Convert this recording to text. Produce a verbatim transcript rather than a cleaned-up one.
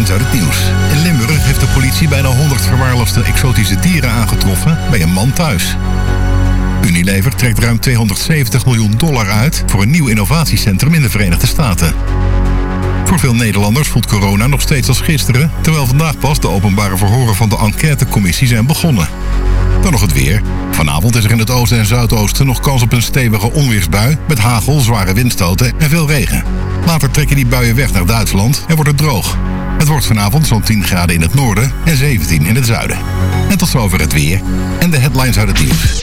headlines uit het nieuws. In Limburg heeft de politie bijna honderd verwaarloosde exotische dieren aangetroffen bij een man thuis. Unilever trekt ruim tweehonderdzeventig miljoen dollar uit voor een nieuw innovatiecentrum in de Verenigde Staten. Voor veel Nederlanders voelt corona nog steeds als gisteren, terwijl vandaag pas de openbare verhoren van de enquêtecommissie zijn begonnen. Dan nog het weer. Vanavond is er in het oosten en zuidoosten nog kans op een stevige onweersbui met hagel, zware windstoten en veel regen. Later trekken die buien weg naar Duitsland en wordt het droog. Het wordt vanavond zo'n tien graden in het noorden en zeventien in het zuiden. En tot zover het weer en de headlines uit het nieuws.